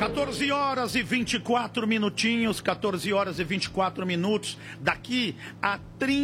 14 horas e 24 minutinhos, 14 horas e 24 minutos. Daqui a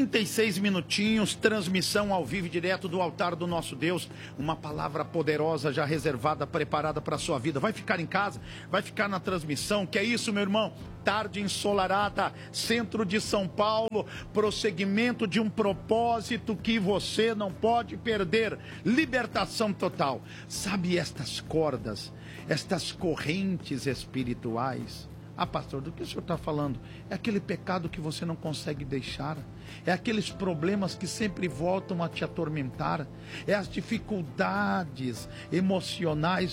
36 minutinhos, transmissão ao vivo direto do altar do nosso Deus. Uma palavra poderosa já reservada, preparada para a sua vida. Vai ficar em casa, vai ficar na transmissão. Que é isso, meu irmão? Tarde ensolarada, centro de São Paulo, prosseguimento de um propósito que você não pode perder. Libertação total. Sabe estas cordas, estas correntes espirituais? Ah, pastor, do que o senhor está falando? É aquele pecado que você não consegue deixar. É aqueles problemas que sempre voltam a te atormentar. É as dificuldades emocionais,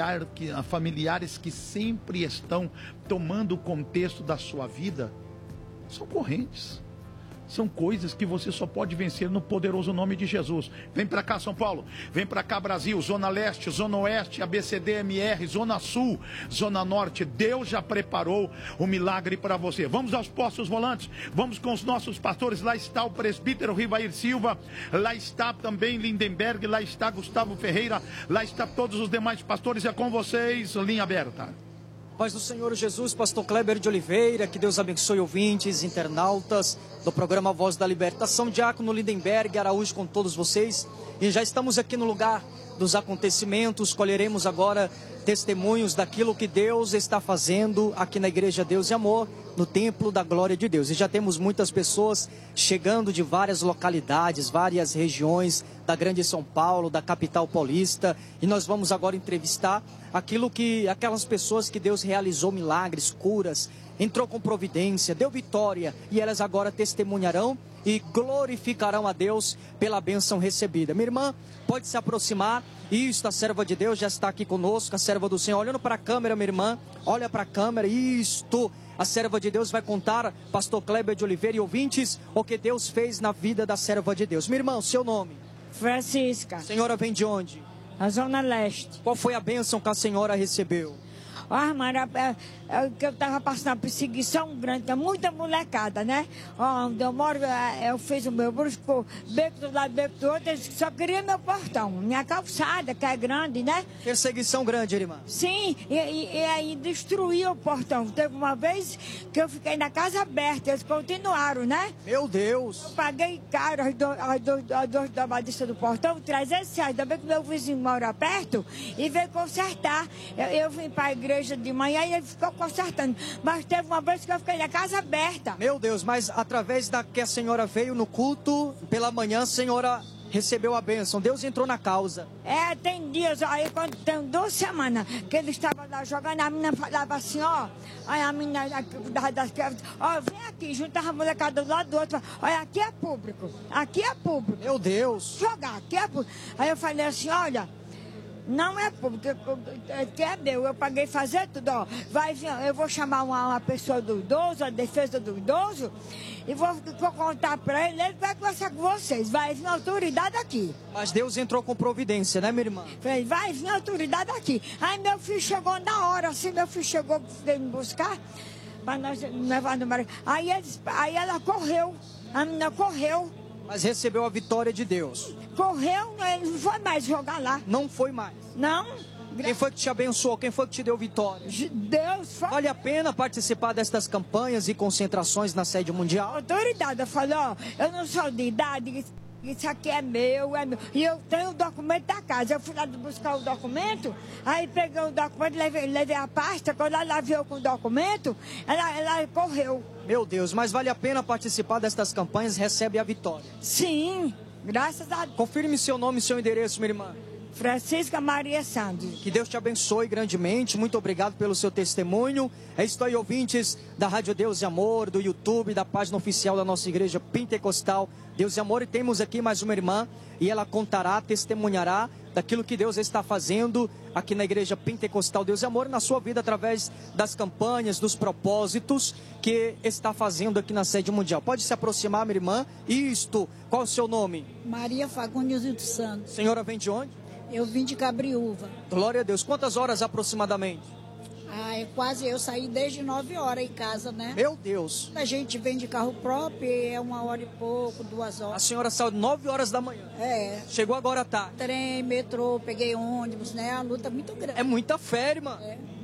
familiares que sempre estão tomando o contexto da sua vida. São correntes. São coisas que você só pode vencer no poderoso nome de Jesus. Vem para cá, São Paulo. Vem para cá, Brasil. Zona Leste, Zona Oeste, ABCD-MR, Zona Sul, Zona Norte. Deus já preparou o milagre para você. Vamos aos postos volantes. Vamos com os nossos pastores. Lá está o presbítero Rivair Silva. Lá está também Lindenberg. Lá está Gustavo Ferreira. Lá está todos os demais pastores. É com vocês. Linha aberta. Paz do Senhor Jesus, pastor Kleber de Oliveira, que Deus abençoe ouvintes, internautas do programa Voz da Libertação, Diácono Lindenberg Araújo com todos vocês. E já estamos aqui no lugar dos acontecimentos, colheremos agora testemunhos daquilo que Deus está fazendo aqui na Igreja Deus e Amor, no Templo da Glória de Deus. E já temos muitas pessoas chegando de várias localidades, várias regiões da Grande São Paulo, da capital paulista. E nós vamos agora entrevistar aquelas pessoas que Deus realizou milagres, curas, entrou com providência, deu vitória. E elas agora testemunharão e glorificarão a Deus pela bênção recebida. Minha irmã, pode se aproximar. Isto, a serva de Deus já está aqui conosco, a serva do Senhor. Olhando para a câmera, minha irmã, olha para a câmera. Isto, a serva de Deus vai contar, pastor Kleber de Oliveira e ouvintes, o que Deus fez na vida da serva de Deus. Minha irmã, o seu nome? Francisca. A senhora vem de onde? A Zona Leste. Qual foi a bênção que a senhora recebeu? Ó, Maria, que eu estava passando uma perseguição grande, tem muita molecada, né? Ó, onde eu moro, eu fiz o meu brusco, beco do lado, beco do outro, eles só queriam meu portão, minha calçada, que é grande, né? Perseguição grande, irmã? Sim, e aí destruiu o portão. Teve uma vez que eu fiquei na casa aberta, eles continuaram, né? Meu Deus! Eu paguei caro as duas dobradistas do portão, R$300. Ainda bem que meu vizinho mora perto e veio consertar. Eu vim para a igreja de manhã e ele ficou consertando. Mas teve uma vez que eu fiquei na casa aberta. Meu Deus, mas através da que a senhora veio no culto, pela manhã a senhora recebeu a bênção. Deus entrou na causa. É, tem dias, aí quando tem 2 semanas que ele estava lá jogando, a menina falava assim, ó. Aí a menina, ó, vem aqui, juntava a molecada do lado do outro. Olha, aqui é público, aqui é público. Meu Deus. Jogar, aqui é público. Aí eu falei assim, olha, não é público, que é meu, eu paguei fazer tudo, ó. Vai vir, eu vou chamar uma pessoa do idoso, a defesa do idoso, e vou contar para ele vai conversar com vocês, vai vir autoridade aqui. Mas Deus entrou com providência, né, minha irmã? Falei, vai vir autoridade aqui. Aí meu filho chegou na hora, assim, meu filho chegou, veio me buscar, para nós levar no mar. Aí ela correu, a menina correu. Mas recebeu a vitória de Deus. Correu, ele não foi mais jogar lá. Não foi mais. Não. Quem foi que te abençoou? Quem foi que te deu vitória? Deus foi. Vale a pena participar destas campanhas e concentrações na sede mundial? A autoridade falou, ó, eu não sou de idade, isso aqui é meu. E eu tenho o documento da casa. Eu fui lá buscar o documento, aí peguei o documento, levei a pasta, quando ela viu com o documento, ela correu. Meu Deus, mas vale a pena participar destas campanhas e recebe a vitória? Sim, graças a Deus. Confirme seu nome e seu endereço, minha irmã. Francisca Maria Santos. Que Deus te abençoe grandemente. Muito obrigado pelo seu testemunho. É isso aí, ouvintes da Rádio Deus e Amor, do YouTube, da página oficial da nossa igreja pentecostal Deus e Amor. E temos aqui mais uma irmã e ela contará, testemunhará daquilo que Deus está fazendo aqui na igreja pentecostal Deus e Amor na sua vida através das campanhas, dos propósitos que está fazendo aqui na sede mundial. Pode se aproximar, minha irmã. Isto, qual é o seu nome? Maria Fagundes dos Santos. Senhora vem de onde? Eu vim de Cabriúva. Glória a Deus. Quantas horas aproximadamente? É quase, eu saí desde 9 horas em casa, né? Meu Deus. A gente vem de carro próprio, é 1 hora e pouco, 2 horas. A senhora saiu 9 horas da manhã. É. Chegou agora à tarde. Trem, metrô, peguei ônibus, né? A luta é muito grande. É muita fé, irmã. É.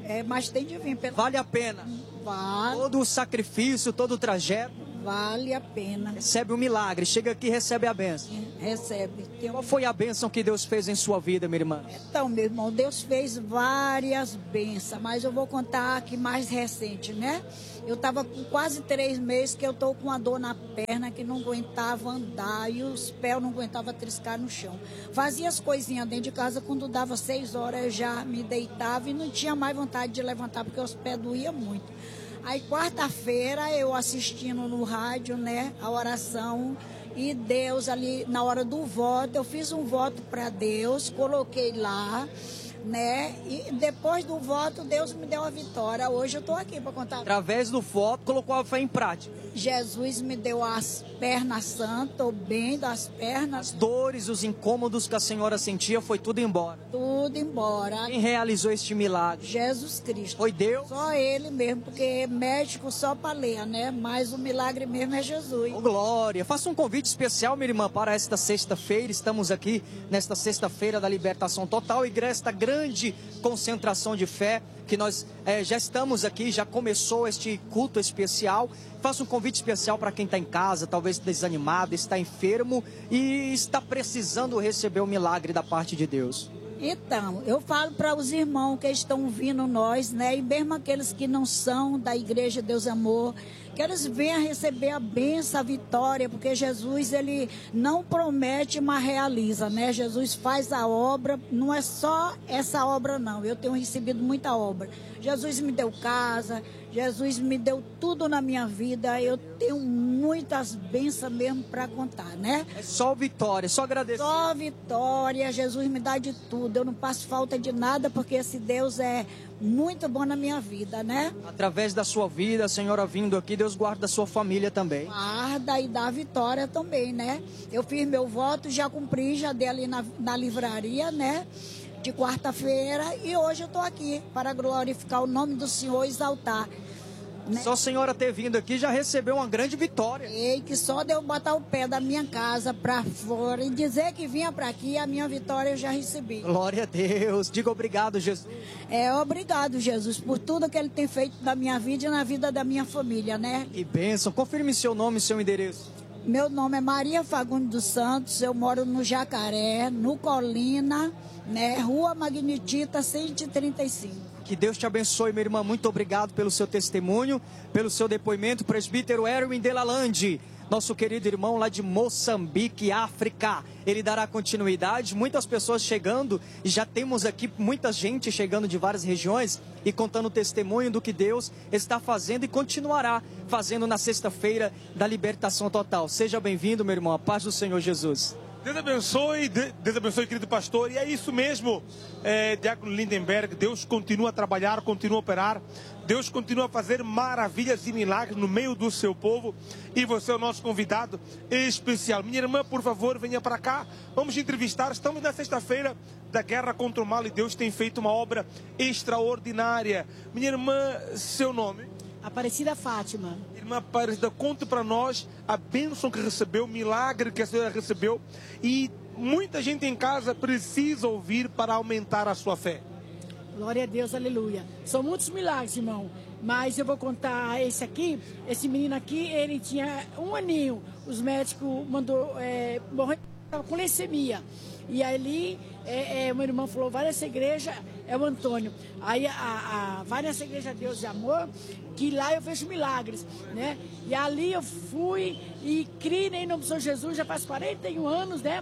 mas tem de vir. Vale a pena. Vale. Todo o sacrifício, todo o trajeto. Vale a pena. Recebe o milagre, chega aqui e recebe a bênção. Recebe. Qual foi a bênção que Deus fez em sua vida, minha irmã? Então, meu irmão, Deus fez várias bênçãos, mas eu vou contar aqui mais recente, né? Eu estava com quase 3 meses que eu estou com uma dor na perna que não aguentava andar e os pés não aguentavam triscar no chão. Fazia as coisinhas dentro de casa, quando dava 6 horas eu já me deitava e não tinha mais vontade de levantar porque os pés doíam muito. Aí quarta-feira eu assistindo no rádio, né, a oração, e Deus ali na hora do voto, eu fiz um voto para Deus, coloquei lá, né, e depois do voto Deus me deu a vitória. Hoje eu estou aqui para contar. Através do voto, colocou a fé em prática. Jesus me deu as pernas santas, estou bem das pernas. As dores, os incômodos que a senhora sentia, foi tudo embora. Tudo embora. Quem realizou este milagre? Jesus Cristo. Foi Deus? Só Ele mesmo, porque médico só para ler, né? Mas o milagre mesmo é Jesus. Oh, glória! Faça um convite especial, minha irmã, para esta sexta-feira. Estamos aqui nesta sexta-feira da libertação total e esta grande concentração de fé que nós já estamos aqui, já começou este culto especial. Faça um convite especial para quem está em casa, talvez desanimado, está enfermo e está precisando receber o milagre da parte de Deus. Então, eu falo para os irmãos que estão ouvindo nós, né? E mesmo aqueles que não são da Igreja Deus Amor, que eles venham receber a bênção, a vitória, porque Jesus, ele não promete, mas realiza, né? Jesus faz a obra, não é só essa obra não, eu tenho recebido muita obra. Jesus me deu casa, Jesus me deu tudo na minha vida, eu tenho muitas bênçãos mesmo para contar, né? É só vitória, só agradecer. Só vitória, Jesus me dá de tudo, eu não passo falta de nada, porque esse Deus é muito bom na minha vida, né? Através da sua vida, a senhora vindo aqui, Deus guarda a sua família também. Guarda e dá vitória também, né? Eu fiz meu voto, já cumpri, já dei ali na livraria, né? De quarta-feira, e hoje eu estou aqui para glorificar o nome do Senhor e exaltar. Né? Só a senhora ter vindo aqui já recebeu uma grande vitória. E que só de eu botar o pé da minha casa para fora e dizer que vinha para aqui, a minha vitória eu já recebi. Glória a Deus. Diga obrigado, Jesus. Obrigado, Jesus, por tudo que Ele tem feito na minha vida e na vida da minha família, né? Que bênção. Confirme seu nome e seu endereço. Meu nome é Maria Fagundes dos Santos, eu moro no Jacaré, no Colina, né? Rua Magnetita 135. Que Deus te abençoe, minha irmã. Muito obrigado pelo seu testemunho, pelo seu depoimento. Presbítero Erwin Delalande, nosso querido irmão lá de Moçambique, África. Ele dará continuidade. Muitas pessoas chegando, e já temos aqui muita gente chegando de várias regiões e contando o testemunho do que Deus está fazendo e continuará fazendo na sexta-feira da libertação total. Seja bem-vindo, meu irmão. A paz do Senhor Jesus. Deus abençoe, querido pastor. E é isso mesmo, Diácono Lindenberg. Deus continua a trabalhar, continua a operar. Deus continua a fazer maravilhas e milagres no meio do seu povo. E você é o nosso convidado especial. Minha irmã, por favor, venha para cá. Vamos entrevistar. Estamos na sexta-feira da guerra contra o mal e Deus tem feito uma obra extraordinária. Minha irmã, seu nome? Aparecida Fátima. Irmã Aparecida, conte para nós a bênção que recebeu, o milagre que a senhora recebeu. E muita gente em casa precisa ouvir para aumentar a sua fé. Glória a Deus, aleluia. São muitos milagres, irmão. Mas eu vou contar esse menino aqui, ele tinha 1 aninho. Os médicos mandou morrer com leucemia. E ali, meu irmão falou, vai nessa igreja, é o Antônio. Aí, vai nessa igreja Deus e Amor, que lá eu vejo milagres, né? E ali eu fui e criei em nome do Senhor Jesus, já faz 41 anos, né?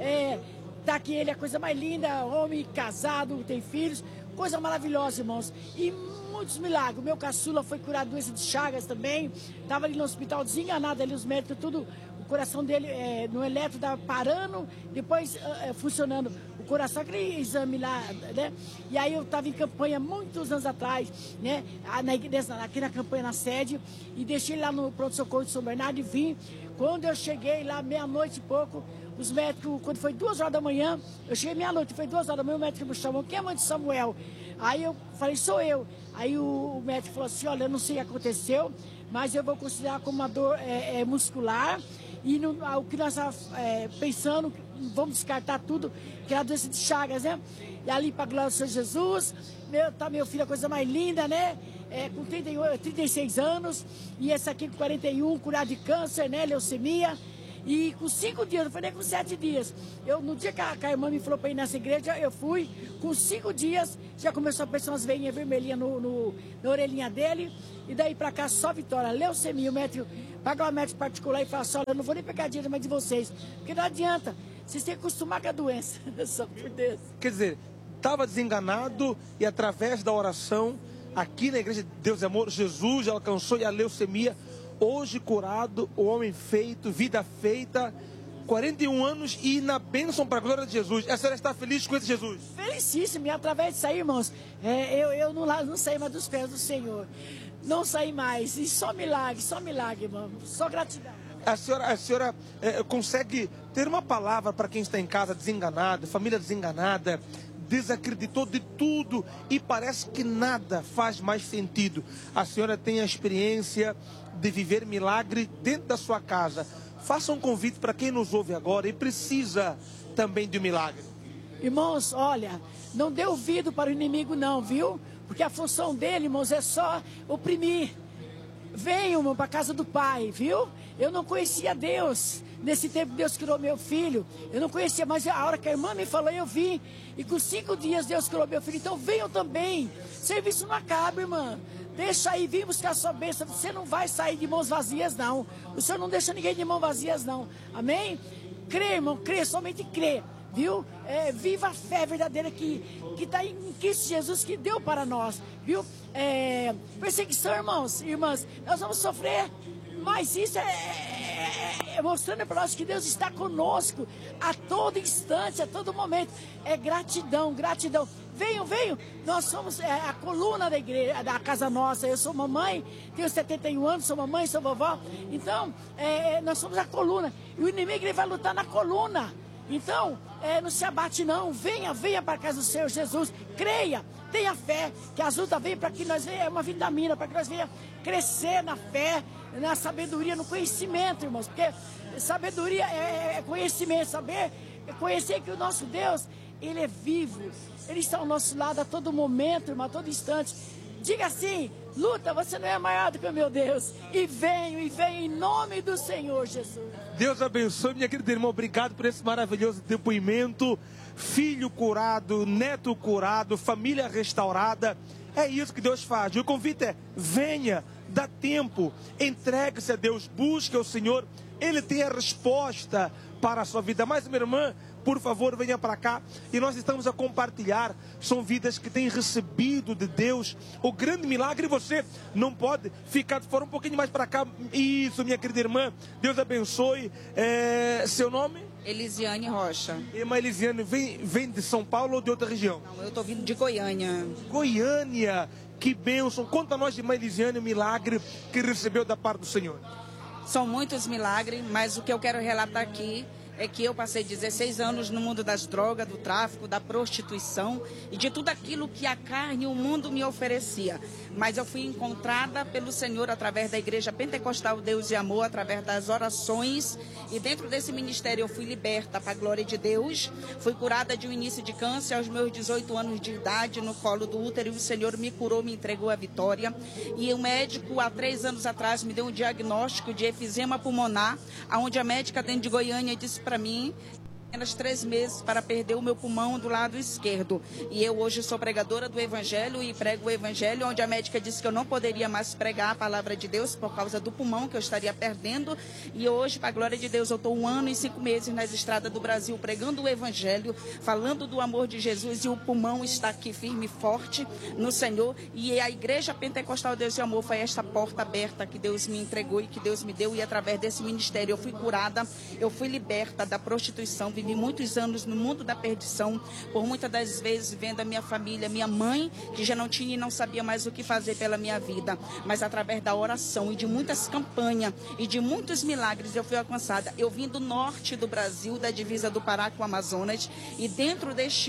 Tá aqui ele, a coisa mais linda, homem casado, tem filhos, coisa maravilhosa, irmãos. E muitos milagres. O meu caçula foi curado de doença de Chagas também, estava ali no hospital desenganado, ali os médicos, tudo... O coração dele no eletro estava parando, depois funcionando o coração, aquele exame lá, né? E aí eu estava em campanha muitos anos atrás, né? Aqui na campanha, na sede, e deixei lá no pronto-socorro de São Bernardo e vim. Quando eu cheguei lá, meia-noite e pouco, os médicos, quando foi 2 horas da manhã, eu cheguei meia-noite, foi 2 horas da manhã, o médico me chamou, quem é a mãe de Samuel? Aí eu falei, sou eu. Aí o médico falou assim, olha, eu não sei o que aconteceu, mas eu vou considerar como uma dor muscular. E o que nós estávamos pensando, vamos descartar tudo, que é a doença de Chagas, né? E ali para a glória do Senhor Jesus, meu filho, a coisa mais linda, né? Com 36 anos, e esse aqui com 41, curado de câncer, né? Leucemia. E com 5 dias, não foi nem com 7 dias. No dia que a irmã me falou para ir nessa igreja, eu fui. Com 5 dias, já começou a aparecer umas veinhas vermelhinhas na orelhinha dele. E daí para cá, só vitória. Leucemia, o médico, paga um médico particular e fala assim, olha, eu não vou nem pegar dinheiro mais de vocês. Porque não adianta, vocês têm que acostumar com a doença. Só por Deus. Quer dizer, estava desenganado e através da oração, aqui na igreja de Deus é Amor, Jesus alcançou a leucemia. Hoje curado, o homem feito, vida feita, 41 anos e na bênção para a glória de Jesus. A senhora está feliz com esse Jesus? Felicíssimo, e através disso aí, irmãos, eu não saí mais dos pés do Senhor. Não saí mais, e só milagre, irmão, só gratidão. A senhora consegue ter uma palavra para quem está em casa desenganado, família desenganada, desacreditou de tudo e parece que nada faz mais sentido. A senhora tem a experiência de viver milagre dentro da sua casa. Faça um convite para quem nos ouve agora e precisa também de um milagre. Irmãos, olha, não dê ouvido para o inimigo não, viu? Porque a função dele, irmãos, é só oprimir. Venham, irmão, para a casa do Pai, viu? Eu não conhecia Deus. Nesse tempo Deus criou meu filho. Eu não conhecia, mas a hora que a irmã me falou, eu vim. E com 5 dias Deus criou meu filho. Então venham também. Serviço não acaba, irmã. Deixa aí, vim buscar a sua bênção. Você não vai sair de mãos vazias, não. O Senhor não deixa ninguém de mãos vazias, não. Amém? Crê, irmão, crê, somente crê. Viu? Viva a fé verdadeira que está em Cristo Jesus, que deu para nós. Viu? Perseguição, irmãos, irmãs, nós vamos sofrer. Mas isso é mostrando para nós que Deus está conosco a todo instante, a todo momento. É gratidão, gratidão. Venham. Nós somos a coluna da igreja, da casa nossa. Eu sou mamãe, tenho 71 anos, sou mamãe, sou vovó. Então, nós somos a coluna. E o inimigo ele vai lutar na coluna. Então, não se abate não. Venha para a casa do Senhor Jesus. Creia, tenha fé. Que a luta vem para que nós venhamos, é uma vitamina, para que nós venhamos crescer na fé, na sabedoria, no conhecimento, irmãos. Porque sabedoria é conhecimento, conhecer que o nosso Deus, Ele é vivo. Ele está ao nosso lado a todo momento, irmão, a todo instante. Diga assim, luta, você não é maior do que o meu Deus. E venho em nome do Senhor Jesus. Deus abençoe, minha querida irmã, obrigado por esse maravilhoso depoimento. Filho curado, neto curado, família restaurada. É isso que Deus faz. E o convite é, venha, dá tempo, entregue-se a Deus, busque o Senhor. Ele tem a resposta para a sua vida. Mas, minha irmã, por favor, venha para cá. E nós estamos a compartilhar. São vidas que têm recebido de Deus o grande milagre. E você não pode ficar de fora, um pouquinho mais para cá. Isso, minha querida irmã. Deus abençoe. Seu nome? Elisiane Rocha. Irmã Elisiane, vem de São Paulo ou de outra região? Não, eu estou vindo de Goiânia. Goiânia. Que bênção. Conta a nós de irmã Elisiane o milagre que recebeu da parte do Senhor. São muitos milagres, mas o que eu quero relatar aqui é que eu passei 16 anos no mundo das drogas, do tráfico, da prostituição e de tudo aquilo que a carne e o mundo me oferecia. Mas eu fui encontrada pelo Senhor através da Igreja Pentecostal Deus e Amor, através das orações. E dentro desse ministério eu fui liberta para a glória de Deus. Fui curada de um início de câncer aos meus 18 anos de idade no colo do útero. E o Senhor me curou, me entregou a vitória. E o médico, há 3 anos atrás, me deu um diagnóstico de efizema pulmonar, onde a médica dentro de Goiânia disse para mim, apenas 3 meses para perder o meu pulmão do lado esquerdo. E eu hoje sou pregadora do Evangelho e prego o Evangelho, onde a médica disse que eu não poderia mais pregar a palavra de Deus por causa do pulmão que eu estaria perdendo. E hoje, para a glória de Deus, eu estou 1 ano e 5 meses nas estradas do Brasil pregando o Evangelho, falando do amor de Jesus, e o pulmão está aqui firme e forte no Senhor. E a Igreja Pentecostal Deus e Amor foi esta porta aberta que Deus me entregou e que Deus me deu. E através desse ministério eu fui curada, eu fui liberta da prostituição. Vivi muitos anos no mundo da perdição, por muitas das vezes vendo a minha família, minha mãe, que já não tinha e não sabia mais o que fazer pela minha vida. Mas através da oração e de muitas campanhas e de muitos milagres eu fui alcançada. Eu vim do norte do Brasil, da divisa do Pará com o Amazonas, e dentro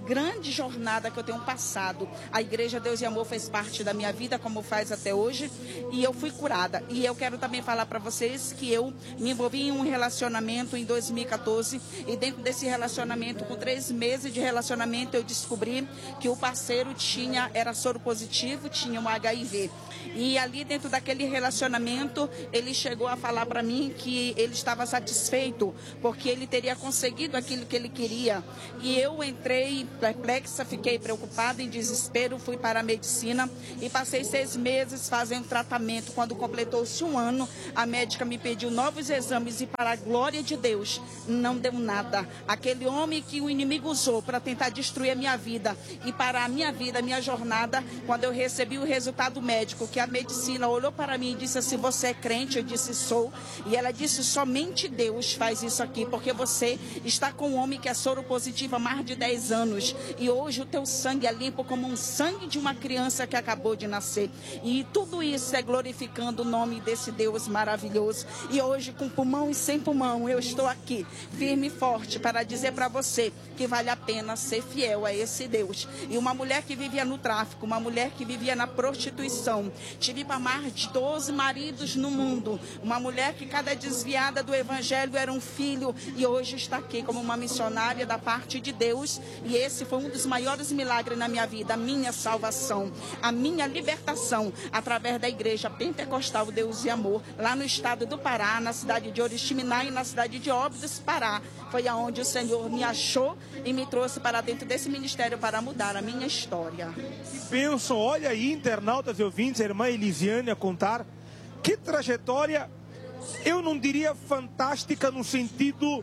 grande jornada que eu tenho passado. A Igreja Deus e Amor fez parte da minha vida, como faz até hoje, e eu fui curada. E eu quero também falar para vocês que eu me envolvi em um relacionamento em 2014, e dentro desse relacionamento, com 3 meses de relacionamento, eu descobri que o parceiro era soro positivo, tinha um HIV. E ali dentro daquele relacionamento, ele chegou a falar para mim que ele estava satisfeito, porque ele teria conseguido aquilo que ele queria. E eu entrei perplexa, fiquei preocupada, em desespero, fui para a medicina e passei 6 meses fazendo tratamento. Quando completou-se 1 ano, a médica me pediu novos exames e, para a glória de Deus, não deu nada. Aquele homem que o inimigo usou para tentar destruir a minha vida e para a minha vida, a minha jornada, quando eu recebi o resultado médico, que a medicina olhou para mim e disse assim: você é crente? Eu disse: sou. E ela disse: somente Deus faz isso aqui, porque você está com um homem que é soro positivo há mais de 10 anos. E hoje o teu sangue é limpo como um sangue de uma criança que acabou de nascer. E tudo isso é glorificando o nome desse Deus maravilhoso. E hoje, com pulmão e sem pulmão, eu estou aqui, firme e forte, para dizer para você que vale a pena ser fiel a esse Deus. E uma mulher que vivia no tráfico, uma mulher que vivia na prostituição, tive para mais de 12 maridos no mundo, uma mulher que cada desviada do evangelho era um filho, e hoje está aqui como uma missionária da parte de Deus. E esse foi um dos maiores milagres na minha vida, a minha salvação, a minha libertação, através da Igreja Pentecostal Deus e Amor, lá no estado do Pará, na cidade de Oriximiná e na cidade de Óbidos, Pará. Foi aonde o Senhor me achou e me trouxe para dentro desse ministério para mudar a minha história. Que bênção! Olha aí, internautas e ouvintes, a irmã Elisiane a contar que trajetória, eu não diria fantástica no sentido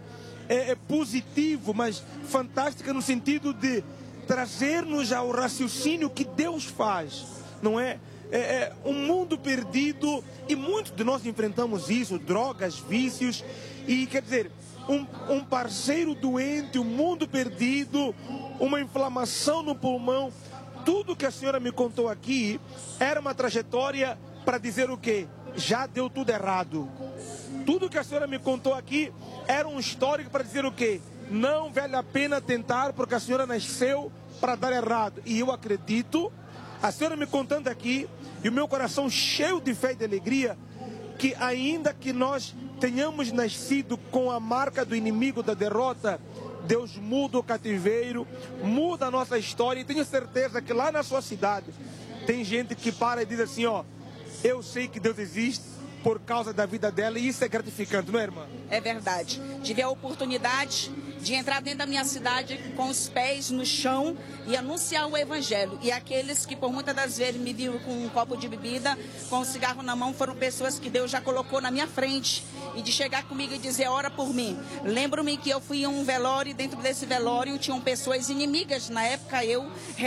positivo, mas fantástica no sentido de trazer-nos ao raciocínio que Deus faz, não é? Um mundo perdido, e muitos de nós enfrentamos isso, drogas, vícios, e quer dizer, um parceiro doente, um mundo perdido, uma inflamação no pulmão. Tudo que a senhora me contou aqui era uma trajetória para dizer o quê? Já deu tudo errado. Tudo que a senhora me contou aqui era um histórico para dizer o quê? Não vale a pena tentar, porque a senhora nasceu para dar errado. E eu acredito, a senhora me contando aqui, e o meu coração cheio de fé e de alegria, que ainda que nós tenhamos nascido com a marca do inimigo da derrota, Deus muda o cativeiro, muda a nossa história. E tenho certeza que lá na sua cidade tem gente que para e diz assim: ó, eu sei que Deus existe por causa da vida dela, e isso é gratificante, não é, irmã? É verdade. Tive a oportunidade de entrar dentro da minha cidade com os pés no chão e anunciar o evangelho. E aqueles que por muitas das vezes me viram com um copo de bebida, com um cigarro na mão, foram pessoas que Deus já colocou na minha frente, e de chegar comigo e dizer: ora por mim. Lembro-me que eu fui em um velório, e dentro desse velório tinham pessoas inimigas. Na época eu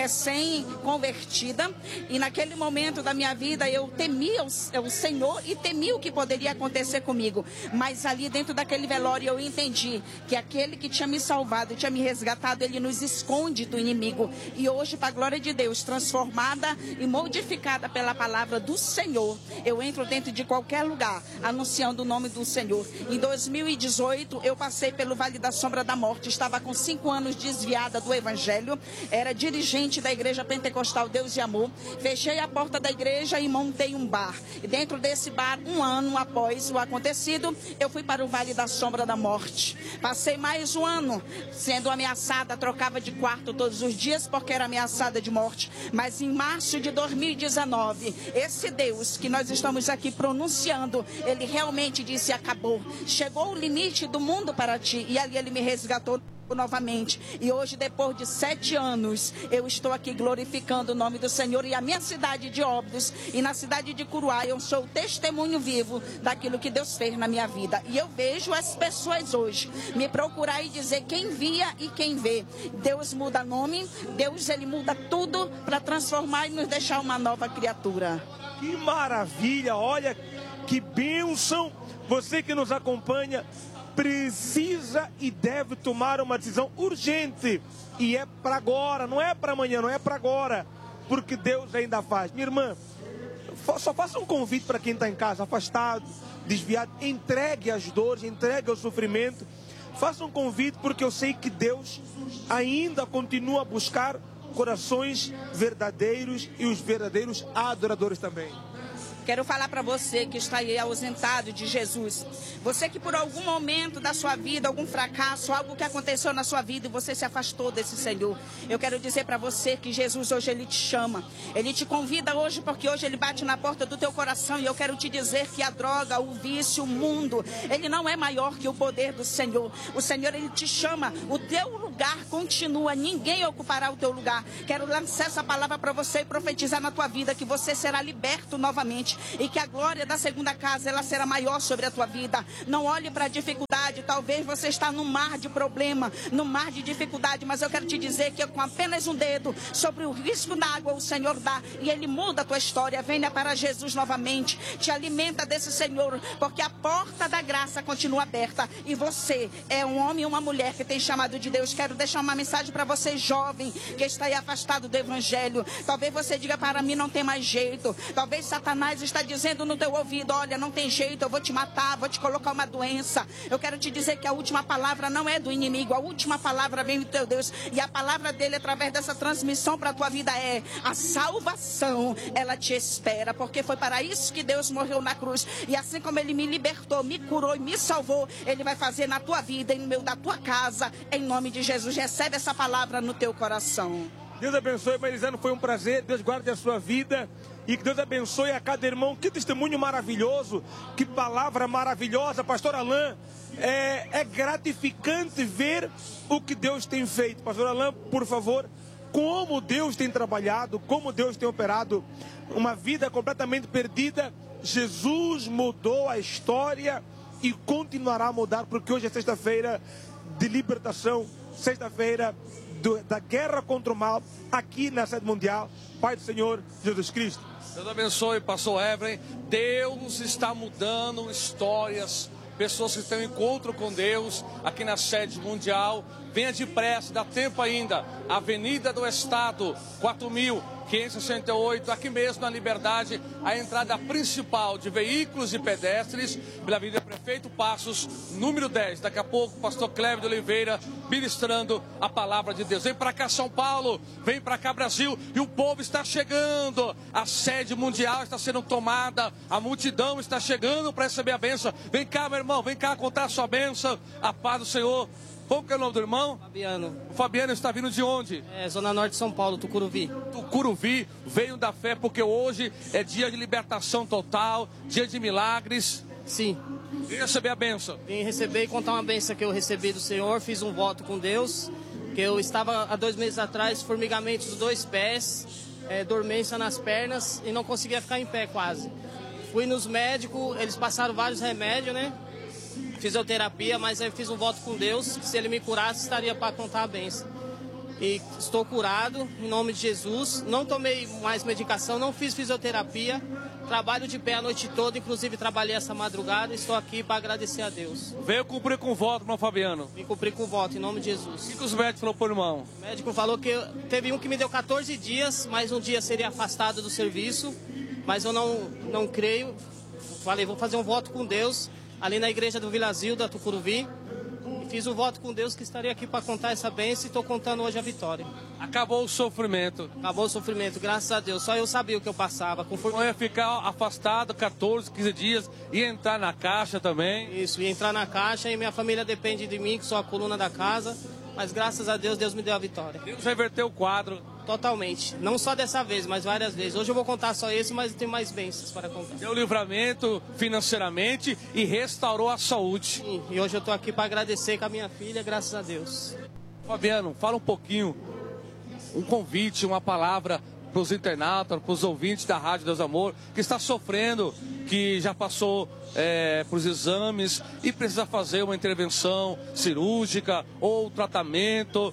recém-convertida, e naquele momento da minha vida eu temia o Senhor e temia o que poderia acontecer comigo. Mas ali dentro daquele velório eu entendi que aquele que tinha me salvado, tinha me resgatado, ele nos esconde do inimigo. E hoje, para a glória de Deus, transformada e modificada pela palavra do Senhor, eu entro dentro de qualquer lugar anunciando o nome do Senhor. Em 2018 eu passei pelo Vale da Sombra da Morte, estava com 5 anos desviada do evangelho, era dirigente da Igreja Pentecostal Deus e Amor, fechei a porta da igreja e montei um bar. E dentro desse bar, 1 ano após o acontecido, eu fui para o Vale da Sombra da Morte. Passei mais 1 ano sendo ameaçada, trocava de quarto todos os dias porque era ameaçada de morte. Mas em março de 2019, esse Deus que nós estamos aqui pronunciando, ele realmente disse: acabou, chegou o limite do mundo para ti. E ali ele me resgatou novamente. E hoje, depois de 7 anos, eu estou aqui glorificando o nome do Senhor. E a minha cidade de Óbidos e na cidade de Curuá, eu sou o testemunho vivo daquilo que Deus fez na minha vida. E eu vejo as pessoas hoje me procurar e dizer quem via e quem vê. Deus muda nome, Deus ele muda tudo para transformar e nos deixar uma nova criatura. Que maravilha, olha que bênção. Você que nos acompanha precisa e deve tomar uma decisão urgente, e é para agora, não é para amanhã, não é para agora, porque Deus ainda faz. Minha irmã, só faça um convite para quem está em casa, afastado, desviado: entregue as dores, entregue o sofrimento, faça um convite, porque eu sei que Deus ainda continua a buscar corações verdadeiros e os verdadeiros adoradores também. Quero falar para você que está aí ausentado de Jesus. Você que por algum momento da sua vida, algum fracasso, algo que aconteceu na sua vida e você se afastou desse Senhor. Eu quero dizer para você que Jesus hoje Ele te chama. Ele te convida hoje porque hoje Ele bate na porta do teu coração. E eu quero te dizer que a droga, o vício, o mundo, ele não é maior que o poder do Senhor. O Senhor, Ele te chama. O teu lugar continua. Ninguém ocupará o teu lugar. Quero lançar essa palavra para você e profetizar na tua vida que você será liberto novamente. E que a glória da segunda casa, ela será maior sobre a tua vida. Não olhe para a dificuldade. Talvez você está num mar de problema, num mar de dificuldade, mas eu quero te dizer que com apenas um dedo sobre o risco da água o Senhor dá e Ele muda a tua história. Venha para Jesus novamente, te alimenta desse Senhor, porque a porta da graça continua aberta e você é um homem e uma mulher que tem chamado de Deus. Quero deixar uma mensagem para você, jovem, que está aí afastado do Evangelho. Talvez você diga: para mim não tem mais jeito. Talvez Satanás está dizendo no teu ouvido: olha, não tem jeito, eu vou te matar, vou te colocar uma doença. Eu quero te dizer que a última palavra não é do inimigo, a última palavra vem do teu Deus, e a palavra dele através dessa transmissão para a tua vida é: a salvação, ela te espera, porque foi para isso que Deus morreu na cruz, e assim como Ele me libertou, me curou e me salvou, Ele vai fazer na tua vida e no meio da tua casa, em nome de Jesus. Recebe essa palavra no teu coração. Deus abençoe, Marizano, foi um prazer. Deus guarde a sua vida e que Deus abençoe a cada irmão. Que testemunho maravilhoso, que palavra maravilhosa, pastor Alain. É gratificante ver o que Deus tem feito. Pastor Alain, por favor, como Deus tem trabalhado, como Deus tem operado. Uma vida completamente perdida, Jesus mudou a história e continuará a mudar, porque hoje é sexta-feira de libertação, sexta-feira da guerra contra o mal, aqui na sede mundial. Pai do Senhor Jesus Cristo. Deus abençoe, pastor Evren. Deus está mudando histórias. Pessoas que têm um encontro com Deus aqui na sede mundial. Venha depressa, dá tempo ainda. Avenida do Estado, 4.568, aqui mesmo na Liberdade, a entrada principal de veículos e pedestres, pela Avenida Prefeito Passos, número 10. Daqui a pouco, pastor Cléber de Oliveira, ministrando a palavra de Deus. Vem para cá, São Paulo, vem para cá, Brasil, e o povo está chegando. A sede mundial está sendo tomada, a multidão está chegando para receber a bênção. Vem cá, meu irmão, vem cá contar a sua bênção, a paz do Senhor. Qual que é o nome do irmão? Fabiano. O Fabiano está vindo de onde? Zona Norte de São Paulo, Tucuruvi. Tucuruvi, veio da fé porque hoje é dia de libertação total, dia de milagres. Sim. Vem receber a bênção. Vim receber e contar uma bênção que eu recebi do Senhor. Fiz um voto com Deus, que eu estava há 2 meses atrás, formigamento dos 2 pés, dormência nas pernas e não conseguia ficar em pé quase. Fui nos médicos, eles passaram vários remédios, né? Fisioterapia, mas eu fiz um voto com Deus, que se Ele me curasse, estaria para contar a bênção. E estou curado, em nome de Jesus. Não tomei mais medicação, não fiz fisioterapia. Trabalho de pé a noite toda, inclusive trabalhei essa madrugada. Estou aqui para agradecer a Deus. Veio cumprir com o voto, irmão Fabiano? Vim cumprir com o voto, em nome de Jesus. O que os médicos falaram para o irmão? O médico falou que teve um que me deu 14 dias, mais um dia seria afastado do serviço. Mas eu não creio. Falei, vou fazer um voto com Deus, ali na igreja do Vila Zilda, Tucuruvi. E fiz um voto com Deus que estaria aqui para contar essa bênção e estou contando hoje a vitória. Acabou o sofrimento. Acabou o sofrimento, graças a Deus. Só eu sabia o que eu passava. Não ia ficar afastado 14, 15 dias e entrar na caixa também. Isso, ia entrar na caixa e minha família depende de mim, que sou a coluna da casa. Mas graças a Deus, Deus me deu a vitória. Deus reverteu o quadro. Totalmente. Não só dessa vez, mas várias vezes. Hoje eu vou contar só esse, mas tem mais bênçãos para contar. Deu livramento financeiramente e restaurou a saúde. Sim, e hoje eu estou aqui para agradecer com a minha filha, graças a Deus. Fabiano, fala um pouquinho, um convite, uma palavra para os internautas, para os ouvintes da Rádio Deus Amor, que está sofrendo, que já passou por os exames e precisa fazer uma intervenção cirúrgica ou tratamento.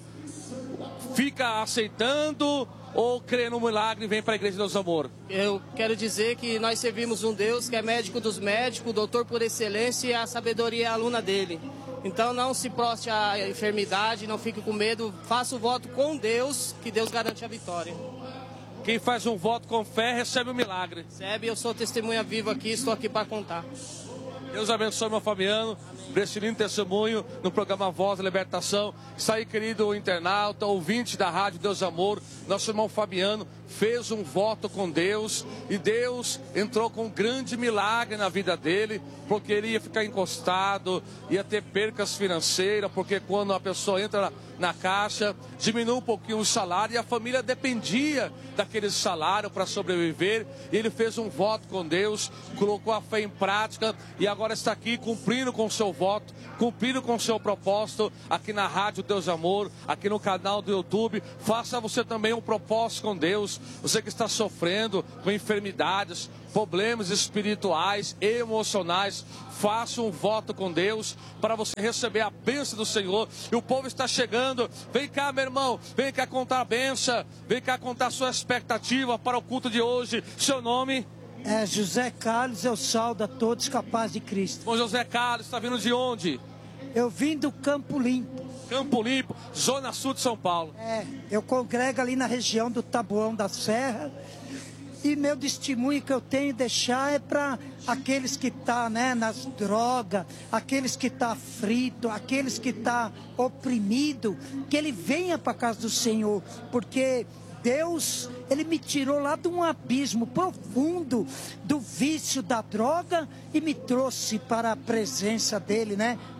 Fica aceitando ou crê no milagre e vem para a Igreja de Deus Amor? Eu quero dizer que nós servimos um Deus que é médico dos médicos, doutor por excelência, e a sabedoria é a aluna dele. Então não se proste à enfermidade, não fique com medo, faça o voto com Deus, que Deus garante a vitória. Quem faz um voto com fé recebe o milagre. Recebe, eu sou testemunha viva aqui, estou aqui para contar. Deus abençoe, meu Fabiano, por esse lindo testemunho no programa Voz da Libertação. Está aí, querido internauta, ouvinte da Rádio Deus Amor. Nosso irmão Fabiano fez um voto com Deus e Deus entrou com um grande milagre na vida dele, porque ele ia ficar encostado, ia ter percas financeiras, porque quando a pessoa entra na caixa, diminui um pouquinho o salário e a família dependia daquele salário para sobreviver. E ele fez um voto com Deus, colocou a fé em prática e agora está aqui cumprindo com o seu voto, cumprindo com o seu propósito aqui na Rádio Deus Amor, aqui no canal do YouTube. Faça você também um propósito com Deus. Você que está sofrendo com enfermidades, problemas espirituais, emocionais, faça um voto com Deus para você receber a bênção do Senhor. E o povo está chegando. Vem cá, meu irmão, vem cá contar a bênção, vem cá contar a sua expectativa para o culto de hoje. Seu nome? É José Carlos, eu saldo a todos capazes de Cristo. Bom, José Carlos, está vindo de onde? Eu vim do Campo Limpo. Campo Limpo, zona sul de São Paulo. Eu congrego ali na região do Taboão da Serra. E meu testemunho que eu tenho a deixar é para aqueles que estão nas drogas, aqueles que estão aflitos, aqueles que estão oprimidos, que ele venha para a casa do Senhor, porque Deus, ele me tirou lá de um abismo profundo do vício da droga e me trouxe para a presença dele,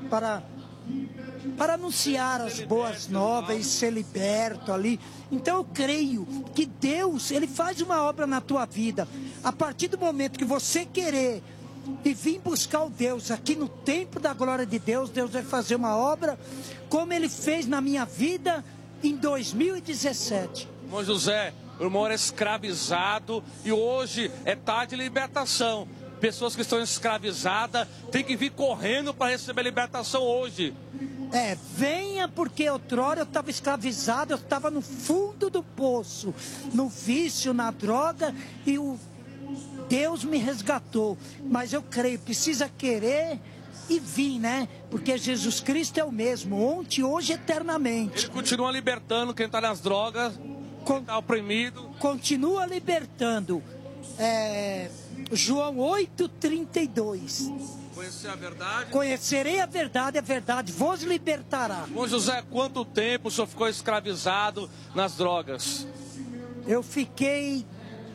para anunciar as boas novas e ser liberto ali. Então eu creio que Deus, ele faz uma obra na tua vida. A partir do momento que você querer e vir buscar o Deus aqui no templo da glória de Deus, Deus vai fazer uma obra como ele fez na minha vida em 2017. Irmão José, o irmão era escravizado e hoje é tarde de libertação. Pessoas que estão escravizadas têm que vir correndo para receber a libertação hoje. Venha, porque outrora eu estava escravizado, eu estava no fundo do poço, no vício, na droga, e o Deus me resgatou. Mas eu creio, precisa querer e vir, porque Jesus Cristo é o mesmo, ontem, hoje, eternamente. Ele continua libertando quem está nas drogas, quem está oprimido. Continua libertando. João 8,32. Conhecer a verdade. Conhecerei a verdade vos libertará. Bom, José, quanto tempo o senhor ficou escravizado nas drogas? Eu fiquei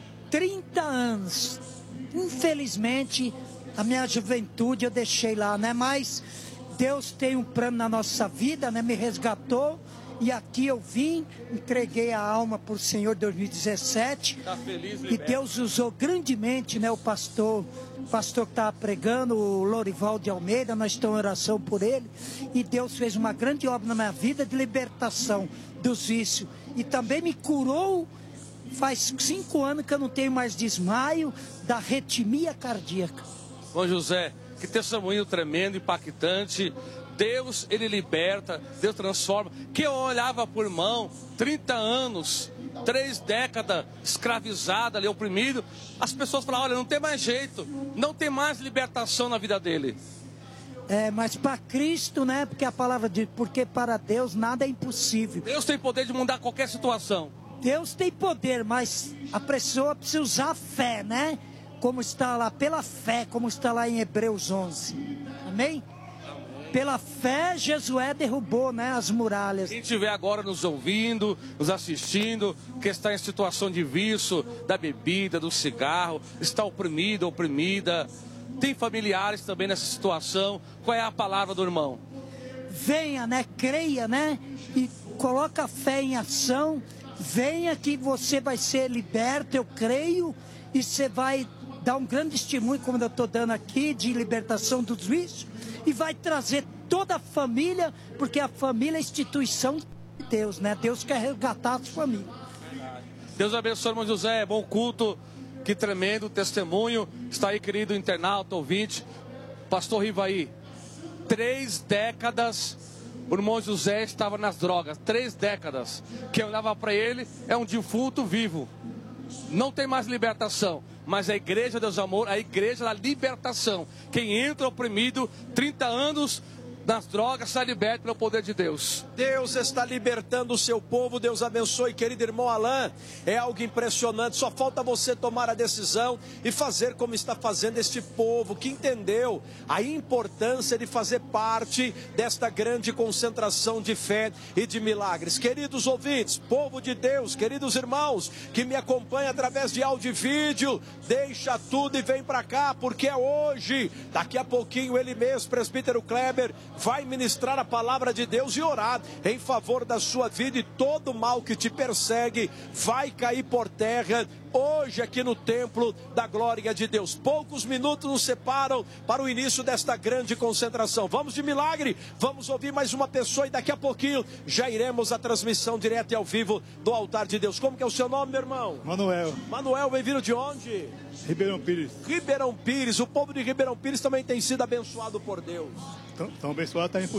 30 anos. Infelizmente, a minha juventude eu deixei lá, mas Deus tem um plano na nossa vida, me resgatou. E aqui eu vim, entreguei a alma para o Senhor em 2017. Tá feliz, e Deus usou grandemente, o pastor que estava pregando, o Lorival de Almeida, nós estamos em oração por ele. E Deus fez uma grande obra na minha vida de libertação dos vícios. E também me curou, faz 5 anos que eu não tenho mais desmaio, da arritmia cardíaca. Bom, José, que testemunho tremendo, impactante. Deus, ele liberta, Deus transforma. Que eu olhava por irmão, 30 anos, 3 décadas, escravizado ali, oprimido. As pessoas falavam, olha, não tem mais jeito, não tem mais libertação na vida dele. Mas para Cristo, porque a palavra diz, porque para Deus nada é impossível. Deus tem poder de mudar qualquer situação. Deus tem poder, mas a pessoa precisa usar a fé, Como está lá, pela fé, como está lá em Hebreus 11. Amém? Pela fé, Josué derrubou as muralhas. Quem estiver agora nos ouvindo, nos assistindo, que está em situação de vício, da bebida, do cigarro, está oprimido, oprimida, tem familiares também nessa situação, qual é a palavra do irmão? Venha, creia, e coloca a fé em ação, venha que você vai ser liberto, eu creio, e você vai dar um grande testemunho, como eu estou dando aqui, de libertação dos vícios, e vai trazer toda a família, porque a família é a instituição de Deus, Deus quer resgatar as famílias. Deus abençoe, irmão José, bom culto, que tremendo testemunho. Está aí, querido internauta, ouvinte, pastor Rivaí, 3 décadas, o irmão José estava nas drogas, 3 décadas. Quem olhava para ele é um defunto vivo. Não tem mais libertação, mas a igreja Deus Amor, a igreja da libertação. Quem entra oprimido, 30 anos nas drogas, sai liberto pelo poder de Deus. Deus está libertando o seu povo. Deus abençoe, querido irmão Alain. É algo impressionante. Só falta você tomar a decisão e fazer como está fazendo este povo, que entendeu a importância de fazer parte desta grande concentração de fé e de milagres. Queridos ouvintes, povo de Deus, queridos irmãos que me acompanham através de áudio e vídeo, deixa tudo e vem para cá, porque é hoje. Daqui a pouquinho ele mesmo, presbítero Kleber, vai ministrar a palavra de Deus e orar em favor da sua vida, e todo mal que te persegue vai cair por terra hoje aqui no templo da glória de Deus. Poucos minutos nos separam para o início desta grande concentração. Vamos de milagre, vamos ouvir mais uma pessoa e daqui a pouquinho já iremos à transmissão direta e ao vivo do altar de Deus. Como que é o seu nome, meu irmão? Manuel. Manuel, vem vindo de onde? Ribeirão Pires. Ribeirão Pires. O povo de Ribeirão Pires também tem sido abençoado por Deus. Tão abençoado, tá